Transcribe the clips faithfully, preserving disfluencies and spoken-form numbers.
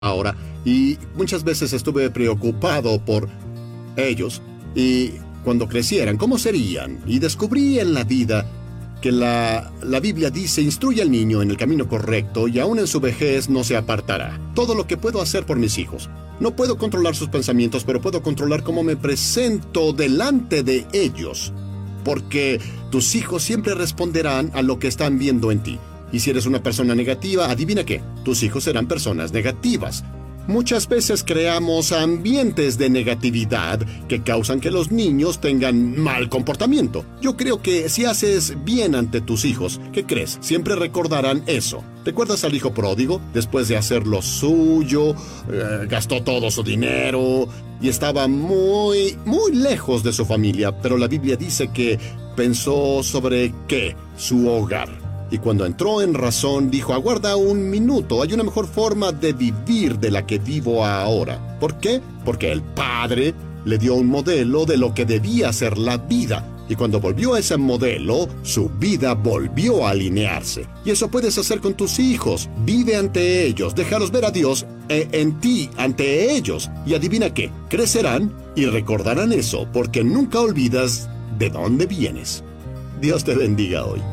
ahora, y muchas veces estuve preocupado por ellos y cuando crecieran, ¿cómo serían? Y descubrí en la vida que la, la Biblia dice: instruye al niño en el camino correcto y aún en su vejez no se apartará. Todo lo que puedo hacer por mis hijos. No puedo controlar sus pensamientos, pero puedo controlar cómo me presento delante de ellos. Porque tus hijos siempre responderán a lo que están viendo en ti. Y si eres una persona negativa, adivina qué, tus hijos serán personas negativas. Muchas veces creamos ambientes de negatividad que causan que los niños tengan mal comportamiento. Yo creo que si haces bien ante tus hijos, ¿qué crees? Siempre recordarán eso. ¿Recuerdas al hijo pródigo? Después de hacer lo suyo, eh, gastó todo su dinero y estaba muy, muy lejos de su familia. Pero la Biblia dice que pensó sobre ¿qué? Su hogar. Y cuando entró en razón, dijo: aguarda un minuto, hay una mejor forma de vivir de la que vivo ahora. ¿Por qué? Porque el Padre le dio un modelo de lo que debía ser la vida. Y cuando volvió a ese modelo, su vida volvió a alinearse. Y eso puedes hacer con tus hijos. Vive ante ellos, déjalos ver a Dios eh, en ti, ante ellos. Y adivina qué, crecerán y recordarán eso, porque nunca olvidas de dónde vienes. Dios te bendiga hoy.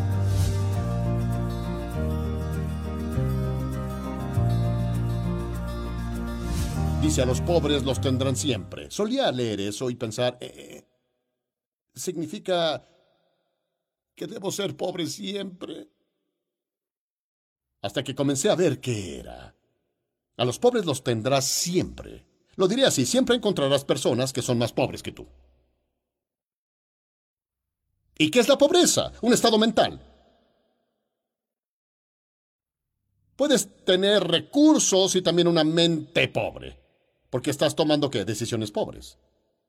Dice: a los pobres los tendrán siempre. Solía leer eso y pensar, eh, ¿significa que debo ser pobre siempre? Hasta que comencé a ver qué era. A los pobres los tendrás siempre. Lo diré así: siempre encontrarás personas que son más pobres que tú. ¿Y qué es la pobreza? Un estado mental. Puedes tener recursos y también una mente pobre. Porque estás tomando, ¿qué? Decisiones pobres.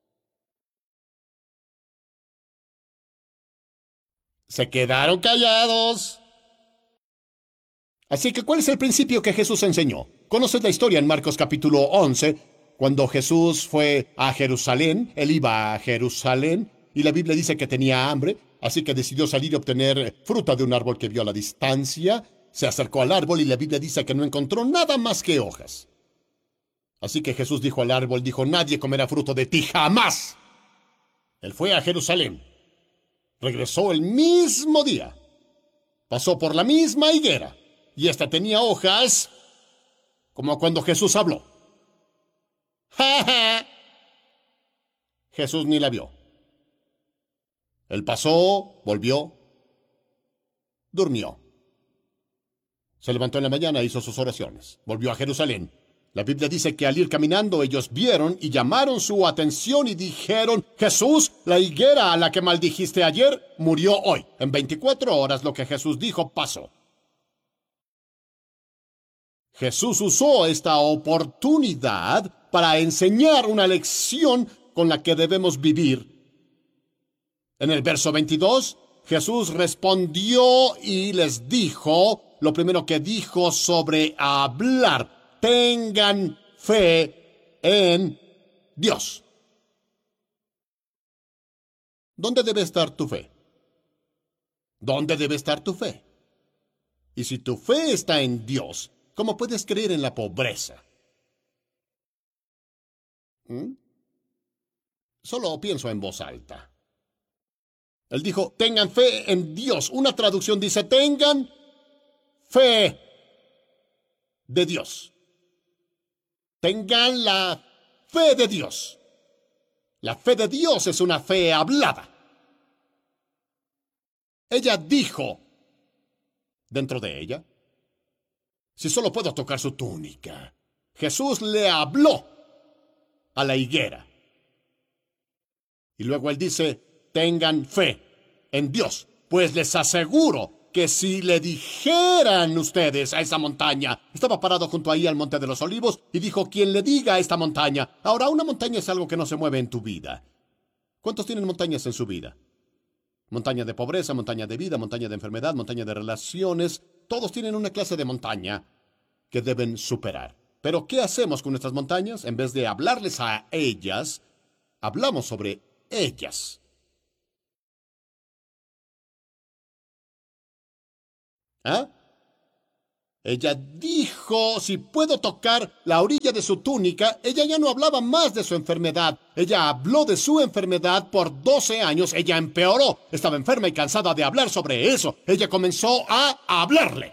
Se quedaron callados. Así que, ¿cuál es el principio que Jesús enseñó? ¿Conoces la historia en Marcos capítulo once? Cuando Jesús fue a Jerusalén, él iba a Jerusalén, y la Biblia dice que tenía hambre, así que decidió salir y obtener fruta de un árbol que vio a la distancia. Se acercó al árbol y la Biblia dice que no encontró nada más que hojas. Así que Jesús dijo al árbol, dijo: nadie comerá fruto de ti, jamás. Él fue a Jerusalén. Regresó el mismo día. Pasó por la misma higuera. Y esta tenía hojas como cuando Jesús habló. ¡Ja, ja! Jesús ni la vio. Él pasó, volvió, durmió. Se levantó en la mañana, hizo sus oraciones. Volvió a Jerusalén. La Biblia dice que al ir caminando ellos vieron y llamaron su atención y dijeron: Jesús, la higuera a la que maldijiste ayer murió hoy. En veinticuatro horas lo que Jesús dijo pasó. Jesús usó esta oportunidad para enseñar una lección con la que debemos vivir. En el verso veintidós, Jesús respondió y les dijo lo primero que dijo sobre hablar: tengan fe en Dios. ¿Dónde debe estar tu fe? ¿Dónde debe estar tu fe? Y si tu fe está en Dios, ¿cómo puedes creer en la pobreza? ¿Mm? Solo pienso en voz alta. Él dijo: tengan fe en Dios. Una traducción dice: tengan fe de Dios. Tengan la fe de Dios. La fe de Dios es una fe hablada. Ella dijo dentro de ella: si solo puedo tocar su túnica. Jesús le habló a la higuera. Y luego él dice: tengan fe en Dios, pues les aseguro que si le dijeran ustedes a esa montaña. Estaba parado junto ahí al Monte de los Olivos y dijo: quien le diga a esta montaña. Ahora, una montaña es algo que no se mueve en tu vida. ¿Cuántos tienen montañas en su vida? Montaña de pobreza, montaña de vida, montaña de enfermedad, montaña de relaciones. Todos tienen una clase de montaña que deben superar. Pero ¿qué hacemos con nuestras montañas? En vez de hablarles a ellas, hablamos sobre ellas. ¿Ah? Ella dijo, si puedo tocar la orilla de su túnica, ella ya no hablaba más de su enfermedad. Ella habló de su enfermedad por doce años, ella empeoró. Estaba enferma y cansada de hablar sobre eso. Ella comenzó a hablarle.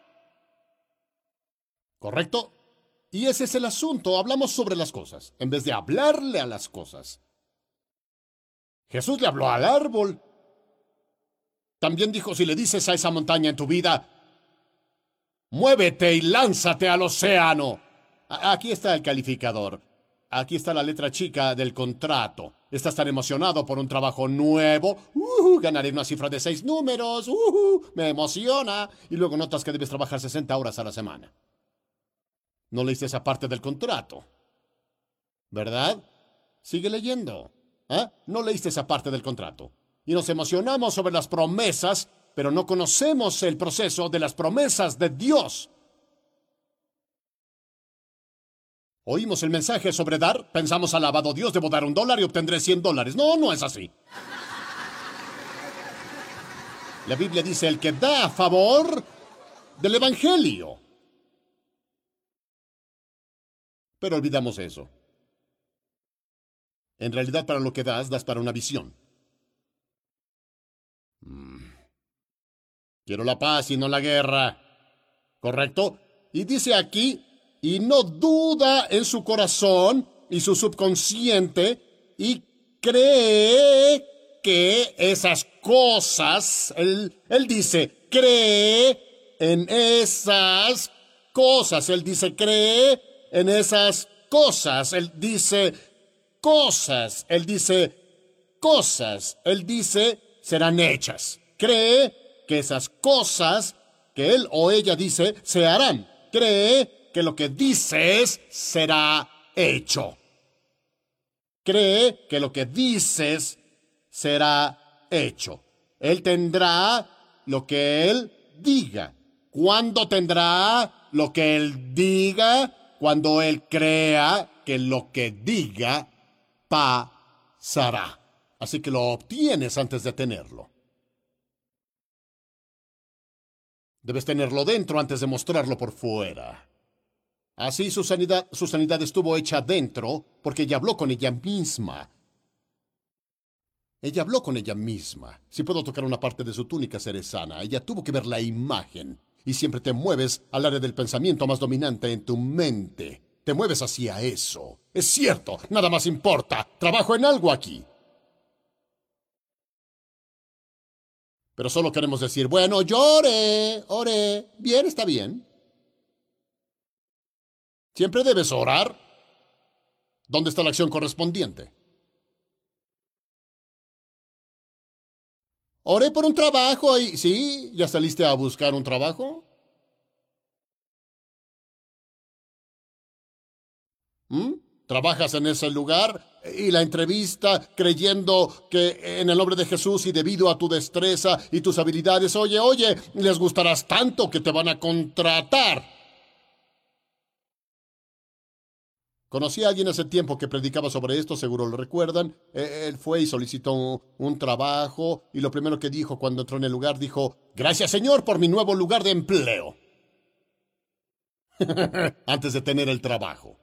¿Correcto? Y ese es el asunto, hablamos sobre las cosas, en vez de hablarle a las cosas. Jesús le habló al árbol. También dijo, si le dices a esa montaña en tu vida, muévete y lánzate al océano. Aquí está el calificador. Aquí está la letra chica del contrato. Estás tan emocionado por un trabajo nuevo. Uh, ganaré una cifra de seis números. Uh, me emociona. Y luego notas que debes trabajar sesenta horas a la semana. No leíste esa parte del contrato, ¿verdad? Sigue leyendo. ¿Eh? No leíste esa parte del contrato. Y nos emocionamos sobre las promesas, pero no conocemos el proceso de las promesas de Dios. Oímos el mensaje sobre dar, pensamos, alabado Dios, debo dar un dólar y obtendré cien dólares. No, no es así. La Biblia dice, el que da a favor del Evangelio. Pero olvidamos eso. En realidad, para lo que das, das para una visión. Mm. Quiero la paz y no la guerra. ¿Correcto? Y dice aquí, y no duda en su corazón y su subconsciente, y cree que esas cosas, él, él dice, cree en esas cosas. Él dice, cree en esas cosas. Él dice, cosas. Él dice, cosas. Él dice, serán hechas. Cree que esas cosas que él o ella dice se harán. Cree que lo que dices será hecho. Cree que lo que dices será hecho. Él tendrá lo que él diga. ¿Cuándo tendrá lo que él diga? Cuando él crea que lo que diga pasará. Así que lo obtienes antes de tenerlo. Debes tenerlo dentro antes de mostrarlo por fuera. Así su sanidad, su sanidad estuvo hecha dentro porque ella habló con ella misma. Ella habló con ella misma. Si puedo tocar una parte de su túnica, seré sana. Ella tuvo que ver la imagen. Y siempre te mueves al área del pensamiento más dominante en tu mente. Te mueves hacia eso. Es cierto, nada más importa. Trabajo en algo aquí. Pero solo queremos decir, bueno, yo oré, oré. Bien, está bien. Siempre debes orar. ¿Dónde está la acción correspondiente? Oré por un trabajo y... ¿Sí? ¿Ya saliste a buscar un trabajo? ¿Mm? ¿Trabajas en ese lugar? Y la entrevista creyendo que en el nombre de Jesús y debido a tu destreza y tus habilidades, oye, oye, les gustarás tanto que te van a contratar. Conocí a alguien hace tiempo que predicaba sobre esto, seguro lo recuerdan. Él fue y solicitó un trabajo y lo primero que dijo cuando entró en el lugar dijo, gracias Señor por mi nuevo lugar de empleo. Antes de tener el trabajo.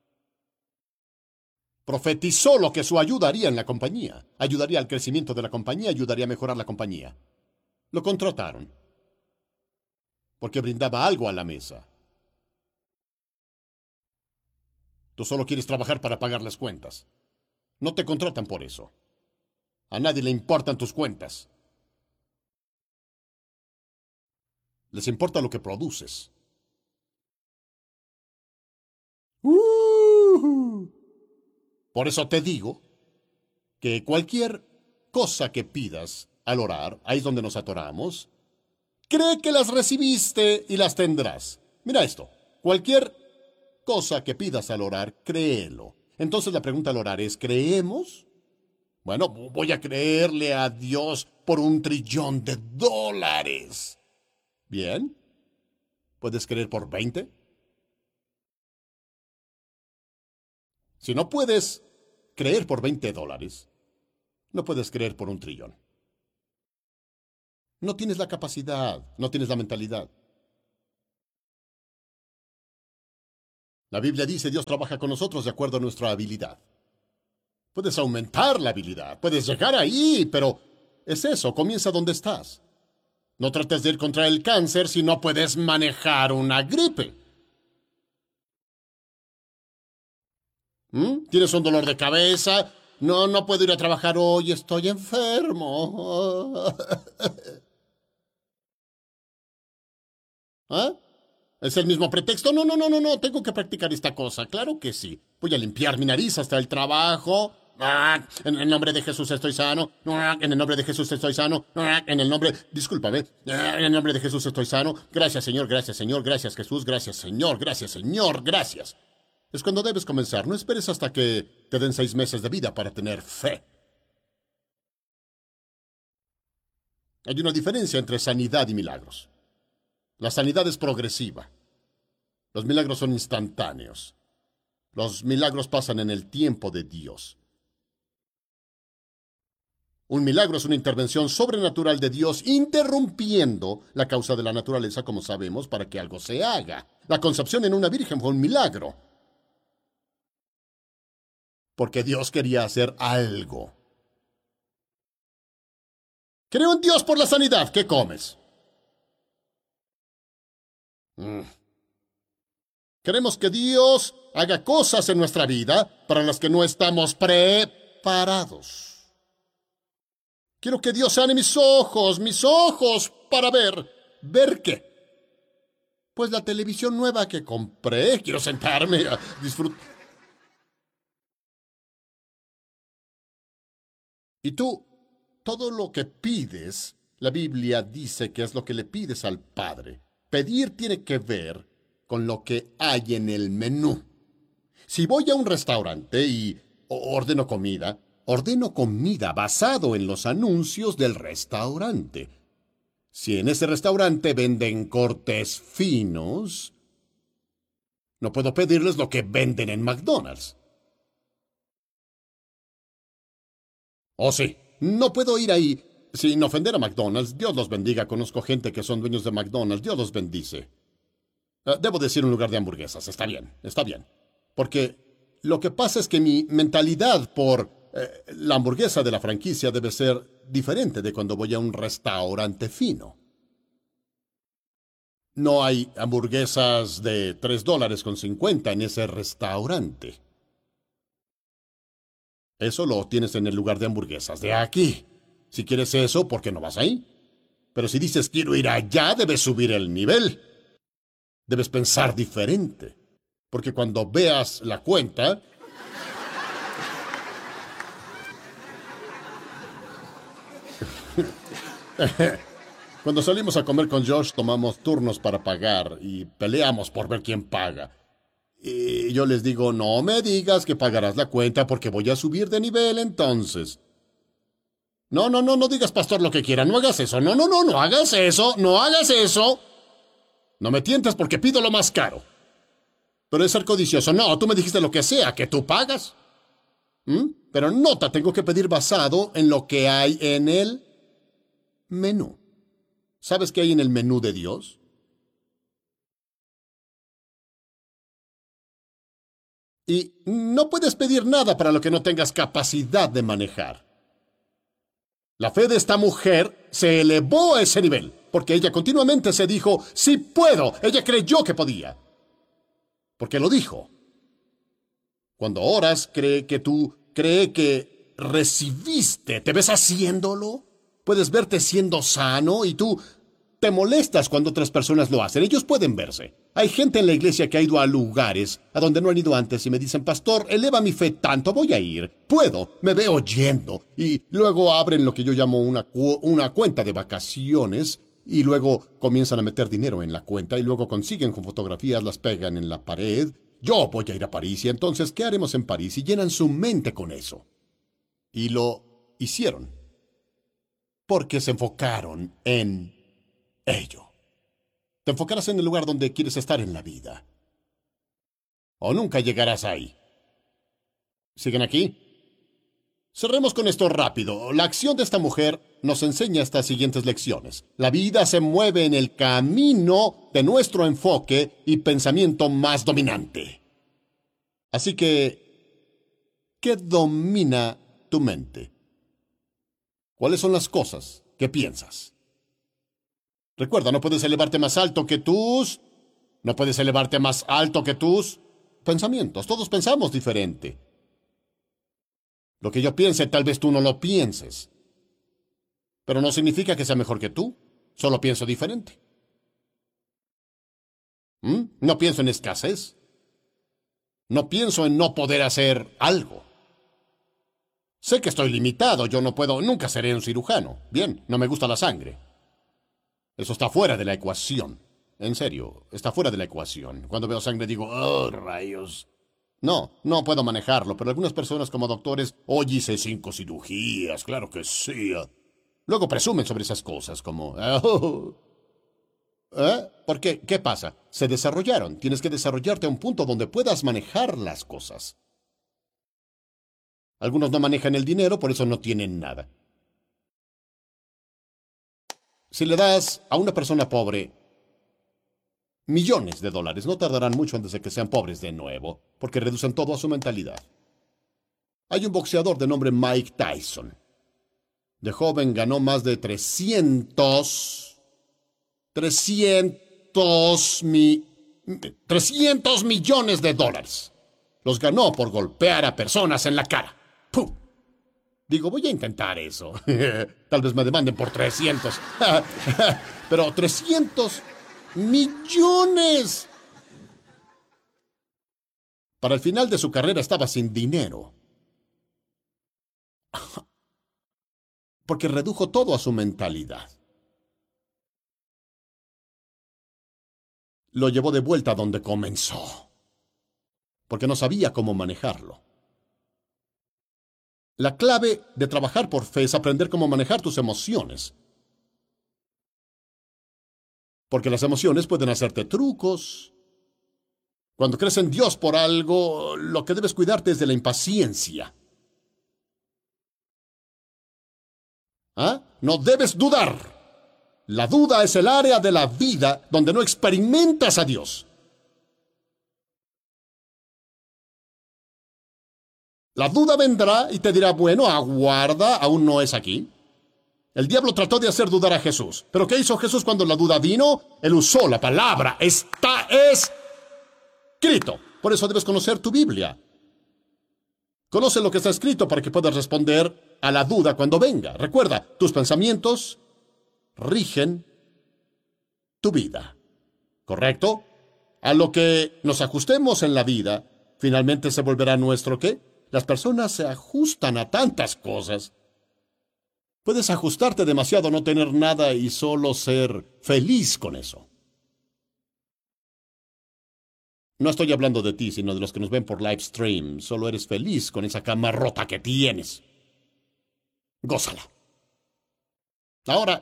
Profetizó lo que su ayuda haría en la compañía. Ayudaría al crecimiento de la compañía, ayudaría a mejorar la compañía. Lo contrataron. Porque brindaba algo a la mesa. Tú solo quieres trabajar para pagar las cuentas. No te contratan por eso. A nadie le importan tus cuentas. Les importa lo que produces. Uh-huh. Por eso te digo que cualquier cosa que pidas al orar, ahí es donde nos atoramos, cree que las recibiste y las tendrás. Mira esto, cualquier cosa que pidas al orar, créelo. Entonces la pregunta al orar es, ¿creemos? Bueno, voy a creerle a Dios por un trillón de dólares. Bien. ¿Puedes creer por veinte? Si no puedes creer por veinte dólares, no puedes creer por un trillón. No tienes la capacidad, no tienes la mentalidad. La Biblia dice, Dios trabaja con nosotros de acuerdo a nuestra habilidad. Puedes aumentar la habilidad, puedes llegar ahí, pero es eso, comienza donde estás. No trates de ir contra el cáncer si no puedes manejar una gripe. ¿Mm? ¿Tienes un dolor de cabeza? No, no puedo ir a trabajar hoy, estoy enfermo. ¿Ah? ¿Es el mismo pretexto? No, no, no, no, no, tengo que practicar esta cosa. Claro que sí. Voy a limpiar mi nariz hasta el trabajo. Ah, en el nombre de Jesús estoy sano. Ah, en el nombre de Jesús estoy sano. Ah, en el nombre... Discúlpame. Ah, en el nombre de Jesús estoy sano. Gracias, Señor, gracias, Señor, gracias, Jesús, gracias, Señor, gracias, Señor, gracias. Es cuando debes comenzar. No esperes hasta que te den seis meses de vida para tener fe. Hay una diferencia entre sanidad y milagros. La sanidad es progresiva. Los milagros son instantáneos. Los milagros pasan en el tiempo de Dios. Un milagro es una intervención sobrenatural de Dios interrumpiendo la causa de la naturaleza, como sabemos, para que algo se haga. La concepción en una virgen fue un milagro. Porque Dios quería hacer algo. Creo en Dios por la sanidad. ¿Qué comes? Mm. Queremos que Dios haga cosas en nuestra vida para las que no estamos preparados. Quiero que Dios sane mis ojos, mis ojos, para ver. ¿Ver qué? Pues la televisión nueva que compré. Quiero sentarme a disfrutar. Y tú, todo lo que pides, la Biblia dice que es lo que le pides al Padre. Pedir tiene que ver con lo que hay en el menú. Si voy a un restaurante y ordeno comida, ordeno comida basado en los anuncios del restaurante. Si en ese restaurante venden cortes finos, no puedo pedirles lo que venden en McDonald's. ¿O sí? No puedo ir ahí sin ofender a McDonald's. Dios los bendiga. Conozco gente que son dueños de McDonald's. Dios los bendice. Uh, debo decir un lugar de hamburguesas. Está bien, está bien. Porque lo que pasa es que mi mentalidad por eh, la hamburguesa de la franquicia debe ser diferente de cuando voy a un restaurante fino. No hay hamburguesas de tres dólares con cincuenta en ese restaurante. Eso lo tienes en el lugar de hamburguesas de aquí. Si quieres eso, ¿por qué no vas ahí? Pero si dices quiero ir allá, debes subir el nivel. Debes pensar diferente. Porque cuando veas la cuenta... Cuando salimos a comer con Josh, tomamos turnos para pagar y peleamos por ver quién paga. Y yo les digo, no me digas que pagarás la cuenta porque voy a subir de nivel entonces. No, no, no, no digas, pastor, lo que quiera. No hagas eso. No, no, no, no hagas eso. No hagas eso. No me tientes porque pido lo más caro. Pero es ser codicioso. No, tú me dijiste lo que sea, que tú pagas. ¿Mm? Pero nota, tengo que pedir basado en lo que hay en el menú. ¿Sabes qué hay en el menú de Dios? Y no puedes pedir nada para lo que no tengas capacidad de manejar. La fe de esta mujer se elevó a ese nivel, porque ella continuamente se dijo, sí puedo. Ella creyó que podía. Porque lo dijo. Cuando oras, cree que tú, cree que recibiste. ¿Te ves haciéndolo? Puedes verte siendo sano y tú te molestas cuando otras personas lo hacen. Ellos pueden verse. Hay gente en la iglesia que ha ido a lugares a donde no han ido antes y me dicen, pastor, eleva mi fe tanto, voy a ir. Puedo, me veo yendo. Y luego abren lo que yo llamo una, cu una cuenta de vacaciones y luego comienzan a meter dinero en la cuenta y luego consiguen con fotografías, las pegan en la pared. Yo voy a ir a París y entonces, ¿qué haremos en París? Y llenan su mente con eso. Y lo hicieron. Porque se enfocaron en ello. Te enfocarás en el lugar donde quieres estar en la vida. O nunca llegarás ahí. ¿Siguen aquí? Cerremos con esto rápido. La acción de esta mujer nos enseña estas siguientes lecciones. La vida se mueve en el camino de nuestro enfoque y pensamiento más dominante. Así que, ¿qué domina tu mente? ¿Cuáles son las cosas que piensas? Recuerda, no puedes elevarte más alto que tus... No puedes elevarte más alto que tus pensamientos. Todos pensamos diferente. Lo que yo piense, tal vez tú no lo pienses. Pero no significa que sea mejor que tú. Solo pienso diferente. ¿Mm? No pienso en escasez. No pienso en no poder hacer algo. Sé que estoy limitado. Yo no puedo... Nunca seré un cirujano. Bien, no me gusta la sangre. Eso está fuera de la ecuación. En serio, está fuera de la ecuación. Cuando veo sangre digo, ¡oh, rayos! No, no puedo manejarlo, pero algunas personas como doctores, hoy hice cinco cirugías, claro que sí. Luego presumen sobre esas cosas, como, oh. ¿Eh? ¿Por qué? ¿Qué pasa? Se desarrollaron. Tienes que desarrollarte a un punto donde puedas manejar las cosas. Algunos no manejan el dinero, por eso no tienen nada. Si le das a una persona pobre millones de dólares, no tardarán mucho antes de que sean pobres de nuevo, porque reducen todo a su mentalidad. Hay un boxeador de nombre Mike Tyson. De joven ganó más de trescientos, trescientos, mi, trescientos millones de dólares. Los ganó por golpear a personas en la cara. ¡Pum! Digo, voy a intentar eso. Tal vez me demanden por trescientos. Pero trescientos millones. Para el final de su carrera estaba sin dinero. Porque redujo todo a su mentalidad. Lo llevó de vuelta a donde comenzó. Porque no sabía cómo manejarlo. La clave de trabajar por fe es aprender cómo manejar tus emociones. Porque las emociones pueden hacerte trucos. Cuando crees en Dios por algo, lo que debes cuidarte es de la impaciencia. ¿Ah? No debes dudar. La duda es el área de la vida donde no experimentas a Dios. La duda vendrá y te dirá, bueno, aguarda, aún no es aquí. El diablo trató de hacer dudar a Jesús. ¿Pero qué hizo Jesús cuando la duda vino? Él usó la palabra. Está escrito. Por eso debes conocer tu Biblia. Conoce lo que está escrito para que puedas responder a la duda cuando venga. Recuerda, tus pensamientos rigen tu vida. ¿Correcto? A lo que nos ajustemos en la vida, finalmente se volverá nuestro ¿qué? Las personas se ajustan a tantas cosas. Puedes ajustarte demasiado, no tener nada y solo ser feliz con eso. No estoy hablando de ti, sino de los que nos ven por live stream. Solo eres feliz con esa cama rota que tienes. Gózala. Ahora.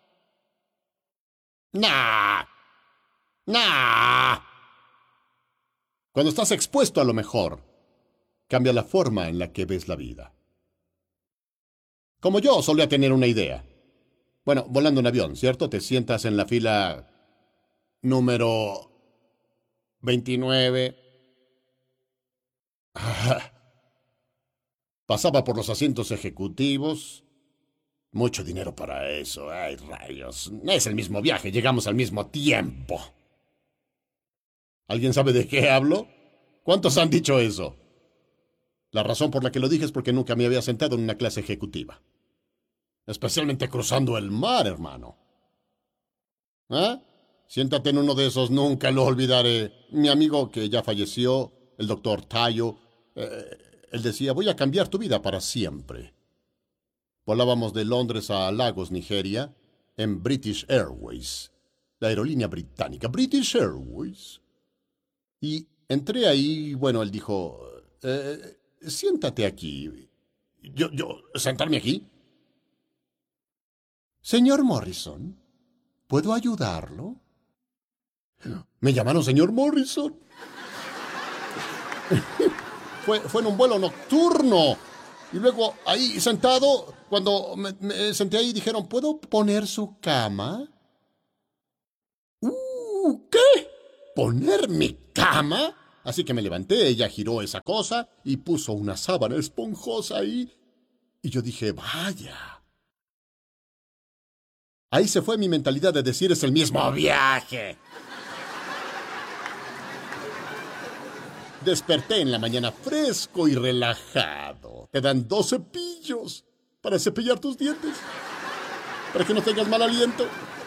Nah. Nah. Cuando estás expuesto a lo mejor, cambia la forma en la que ves la vida. Como yo solía tener una idea. Bueno, volando en avión, ¿cierto? Te sientas en la fila número veintinueve. Pasaba por los asientos ejecutivos. Mucho dinero para eso. Ay, rayos. Es el mismo viaje, llegamos al mismo tiempo. ¿Alguien sabe de qué hablo? ¿Cuántos han dicho eso? La razón por la que lo dije es porque nunca me había sentado en una clase ejecutiva. Especialmente cruzando el mar, hermano. ¿Ah? Siéntate en uno de esos, nunca lo olvidaré. Mi amigo que ya falleció, el doctor Tayo, eh, él decía, voy a cambiar tu vida para siempre. Volábamos de Londres a Lagos, Nigeria, en British Airways, la aerolínea británica, British Airways. Y entré ahí, bueno, él dijo, eh, siéntate aquí. Yo, yo, ¿sentarme aquí? Señor Morrison, ¿puedo ayudarlo? Me llamaron señor Morrison. fue, fue en un vuelo nocturno. Y luego ahí sentado, cuando me, me senté ahí, dijeron, ¿puedo poner su cama? Uh, ¿qué? ¿Poner mi cama? Así que me levanté, ella giró esa cosa y puso una sábana esponjosa ahí. Y yo dije, vaya. Ahí se fue mi mentalidad de decir, es el mismo viaje. Desperté en la mañana fresco y relajado. Te dan dos cepillos para cepillar tus dientes, para que no tengas mal aliento.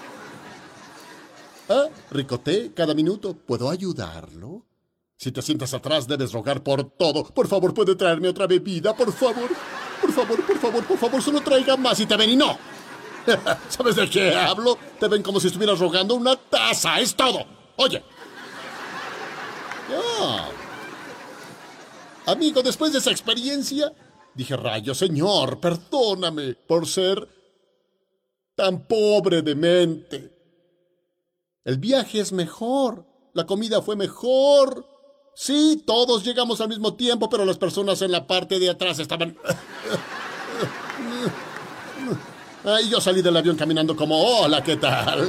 Ah, ricoté cada minuto. ¿Puedo ayudarlo? Si te sientas atrás, debes rogar por todo. Por favor, ¿puede traerme otra bebida? Por favor, por favor, por favor, por favor, solo traiga más. Y te ven y no. ¿Sabes de qué hablo? Te ven como si estuvieras rogando una taza. Es todo. Oye. Ah. Amigo, después de esa experiencia, dije, rayo, Señor, perdóname por ser tan pobre de mente. El viaje es mejor, la comida fue mejor. Sí, todos llegamos al mismo tiempo, pero las personas en la parte de atrás estaban... Y yo salí del avión caminando como, hola, ¿qué tal?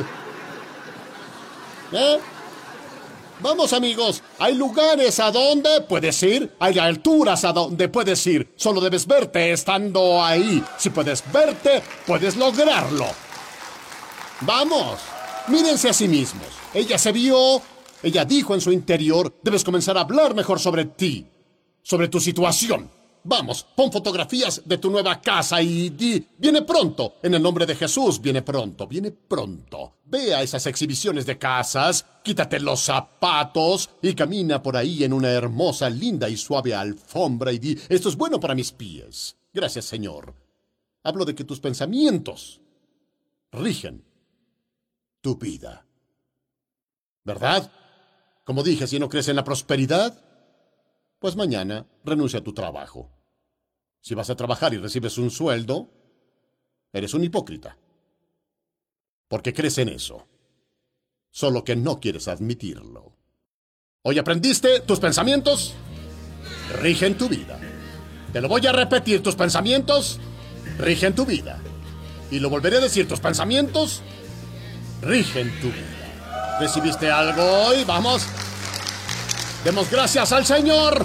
¿Eh? Vamos, amigos, hay lugares a donde puedes ir, hay alturas a donde puedes ir. Solo debes verte estando ahí. Si puedes verte, puedes lograrlo. Vamos, mírense a sí mismos. Ella se vio, ella dijo en su interior, debes comenzar a hablar mejor sobre ti, sobre tu situación. Vamos, pon fotografías de tu nueva casa y di, viene pronto, en el nombre de Jesús, viene pronto, viene pronto. Ve a esas exhibiciones de casas, quítate los zapatos y camina por ahí en una hermosa, linda y suave alfombra y di, esto es bueno para mis pies. Gracias, Señor. Hablo de que tus pensamientos rigen tu vida. ¿Verdad? Como dije, si no crees en la prosperidad, pues mañana renuncia a tu trabajo. Si vas a trabajar y recibes un sueldo, eres un hipócrita. Porque crees en eso. Solo que no quieres admitirlo. Hoy aprendiste, tus pensamientos rigen tu vida. Te lo voy a repetir, tus pensamientos rigen tu vida. Y lo volveré a decir, tus pensamientos rigen tu vida. ¿Recibiste algo hoy? Vamos. Demos gracias al Señor.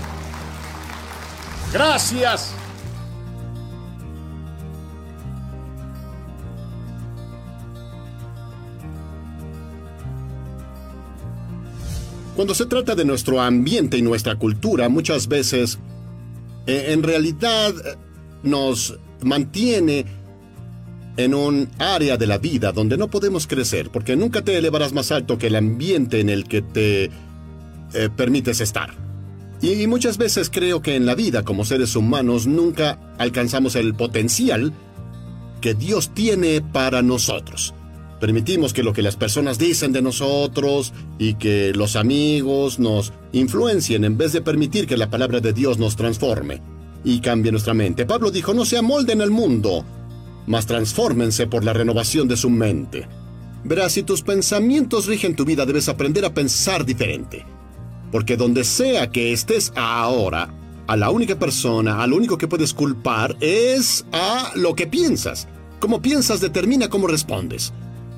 Gracias. Cuando se trata de nuestro ambiente y nuestra cultura, muchas veces, eh, en realidad, nos mantiene en un área de la vida donde no podemos crecer, porque nunca te elevarás más alto que el ambiente en el que te eh, permites estar. Y, y muchas veces creo que en la vida, como seres humanos, nunca alcanzamos el potencial que Dios tiene para nosotros. Permitimos que lo que las personas dicen de nosotros y que los amigos nos influencien en vez de permitir que la palabra de Dios nos transforme y cambie nuestra mente. Pablo dijo, no se amolden al mundo, mas transfórmense por la renovación de su mente. Verás, si tus pensamientos rigen tu vida, debes aprender a pensar diferente. Porque donde sea que estés ahora, a la única persona, a lo único que puedes culpar es a lo que piensas. Cómo piensas determina cómo respondes.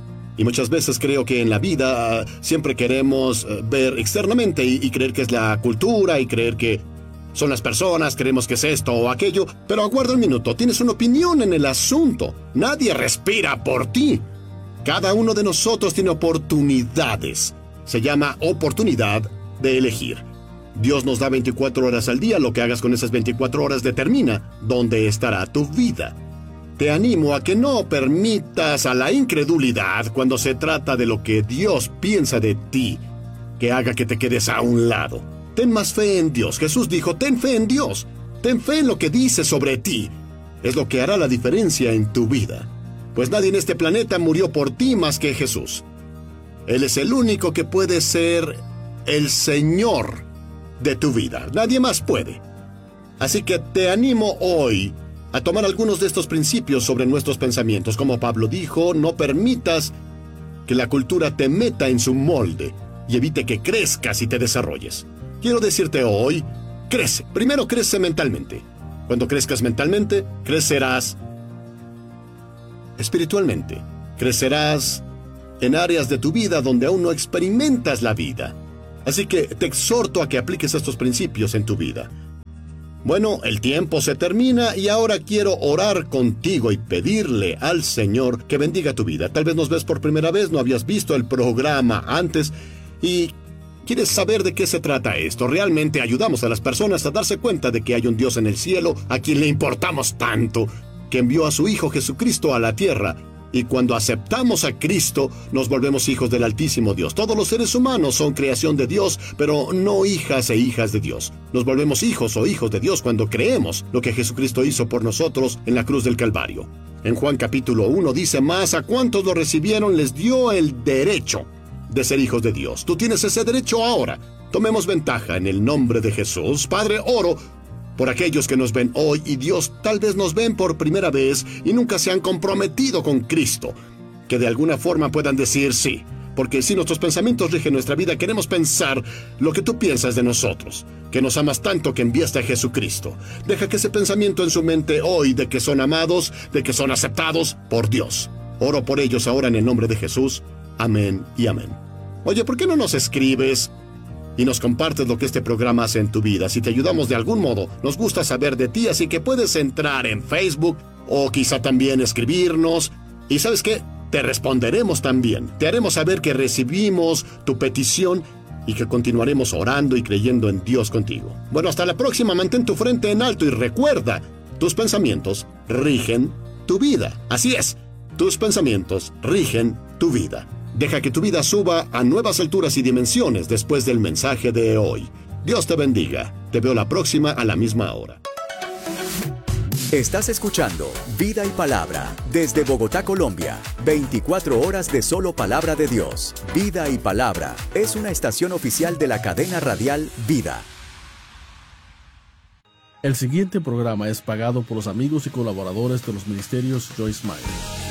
Y muchas veces creo que en la vida uh, siempre queremos uh, ver externamente y, y creer que es la cultura y creer que son las personas, creemos que es esto o aquello, pero aguarda un minuto, tienes una opinión en el asunto. Nadie respira por ti. Cada uno de nosotros tiene oportunidades. Se llama oportunidad de elegir. Dios nos da veinticuatro horas al día, lo que hagas con esas veinticuatro horas determina dónde estará tu vida. Te animo a que no permitas a la incredulidad cuando se trata de lo que Dios piensa de ti, que haga que te quedes a un lado. Ten más fe en Dios. Jesús dijo, ten fe en Dios. Ten fe en lo que dice sobre ti. Es lo que hará la diferencia en tu vida. Pues nadie en este planeta murió por ti más que Jesús. Él es el único que puede ser el Señor de tu vida. Nadie más puede. Así que te animo hoy a tomar algunos de estos principios sobre nuestros pensamientos. Como Pablo dijo, no permitas que la cultura te meta en su molde y evite que crezcas y te desarrolles. Quiero decirte hoy, crece. Primero crece mentalmente. Cuando crezcas mentalmente, crecerás espiritualmente. Crecerás en áreas de tu vida donde aún no experimentas la vida. Así que te exhorto a que apliques estos principios en tu vida. Bueno, el tiempo se termina y ahora quiero orar contigo y pedirle al Señor que bendiga tu vida. Tal vez nos ves por primera vez, no habías visto el programa antes y quieres saber de qué se trata esto. Realmente ayudamos a las personas a darse cuenta de que hay un Dios en el cielo a quien le importamos tanto, que envió a su Hijo Jesucristo a la tierra. Y cuando aceptamos a Cristo, nos volvemos hijos del Altísimo Dios. Todos los seres humanos son creación de Dios, pero no hijas e hijas de Dios. Nos volvemos hijos o hijos de Dios cuando creemos lo que Jesucristo hizo por nosotros en la cruz del Calvario. En Juan capítulo uno dice más, a cuantos lo recibieron les dio el derecho de ser hijos de Dios. Tú tienes ese derecho ahora. Tomemos ventaja en el nombre de Jesús. Padre, oro por aquellos que nos ven hoy y Dios tal vez nos ven por primera vez y nunca se han comprometido con Cristo. Que de alguna forma puedan decir sí, porque si nuestros pensamientos rigen nuestra vida, queremos pensar lo que tú piensas de nosotros, que nos amas tanto que enviaste a Jesucristo. Deja que ese pensamiento en su mente hoy de que son amados, de que son aceptados por Dios. Oro por ellos ahora en el nombre de Jesús. Amén y amén. Oye, ¿por qué no nos escribes y nos compartes lo que este programa hace en tu vida? Si te ayudamos de algún modo, nos gusta saber de ti, así que puedes entrar en Facebook o quizá también escribirnos. Y ¿sabes qué? Te responderemos también. Te haremos saber que recibimos tu petición y que continuaremos orando y creyendo en Dios contigo. Bueno, hasta la próxima. Mantén tu frente en alto y recuerda, tus pensamientos rigen tu vida. Así es, tus pensamientos rigen tu vida. Deja que tu vida suba a nuevas alturas y dimensiones después del mensaje de hoy. Dios te bendiga. Te veo la próxima a la misma hora. Estás escuchando Vida y Palabra desde Bogotá, Colombia. veinticuatro horas de solo palabra de Dios. Vida y Palabra es una estación oficial de la cadena radial Vida. El siguiente programa es pagado por los amigos y colaboradores de los ministerios Joyce Meyer.